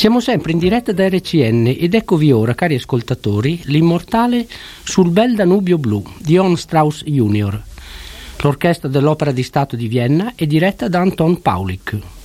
Siamo sempre in diretta da RCN ed eccovi ora, cari ascoltatori, l'immortale Sul bel Danubio blu di Johann Strauss Jr. L'orchestra dell'Opera di Stato di Vienna è diretta da Anton Paulik.